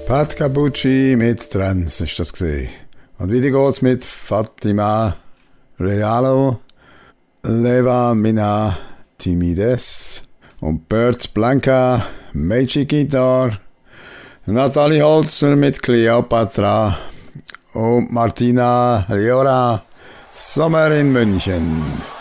Pat Capucci mit Trends ist das gesehen. Und wieder geht's mit Fatima Realo, Leva Mina Timides und Bert Blanca, Magic Guitar, Nathalie Holzer mit Cleopatra und Martina Leora, Sommer in München.